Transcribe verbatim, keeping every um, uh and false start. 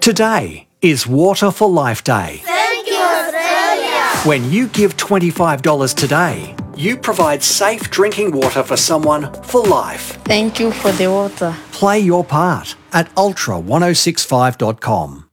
Today is Water for Life Day. Thank you, Australia! When you give twenty-five dollars today, you provide safe drinking water for someone for life. Thank you for the water. Play your part at ultra ten sixty-five dot com.